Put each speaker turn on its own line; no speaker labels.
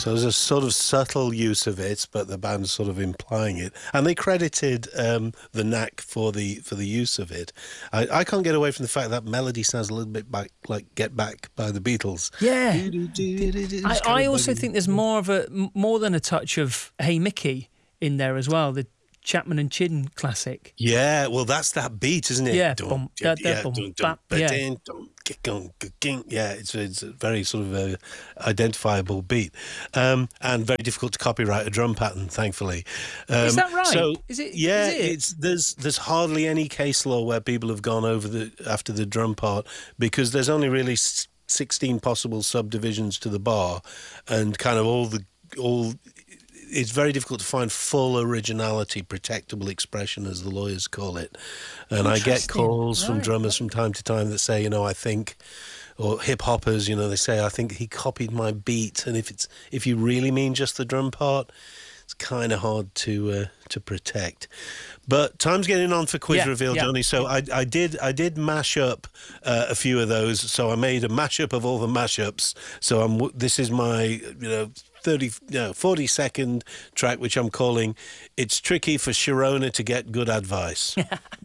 So there's a sort of subtle use of it, but the band's sort of implying it, and they credited the Knack for the use of it. I can't get away from the fact that melody sounds a little bit like "Get Back" by the Beatles.
Yeah, I also think there's more than a touch of "Hey Mickey" in there as well. The Chapman and Chidden classic.
Yeah, well, that's that beat, isn't it?
Yeah,
yeah, it's a very sort of identifiable beat, and very difficult to copyright a drum pattern, thankfully.
Is that right?
So,
is it?
Yeah,
is it?
There's hardly any case law where people have gone over after the drum part, because there's only really 16 possible subdivisions to the bar, and kind of all. It's very difficult to find full originality, protectable expression, as the lawyers call it. And I get calls from drummers from time to time that say, I think, or hip hoppers, they say, I think he copied my beat. And if you really mean just the drum part, it's kind of hard to protect. But time's getting on for quiz reveal, Johnny. So I did mash up a few of those. So I made a mashup of all the mashups. So this is my 40-second track, which I'm calling "It's Tricky for Sharona to Get Good Advice."